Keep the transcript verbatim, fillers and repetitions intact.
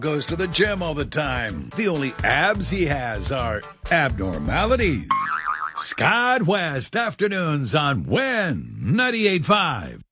goes to the gym all the time. The only abs he has are abnormalities. Scott West, afternoons on Win ninety-eight point five.